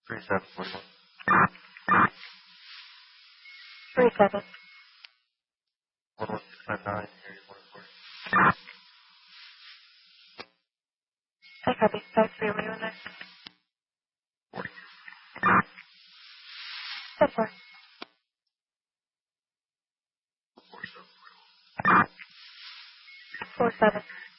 3741. 37. 11699, area 140. I copy. 53, what are you in there? 10 4. 4 7.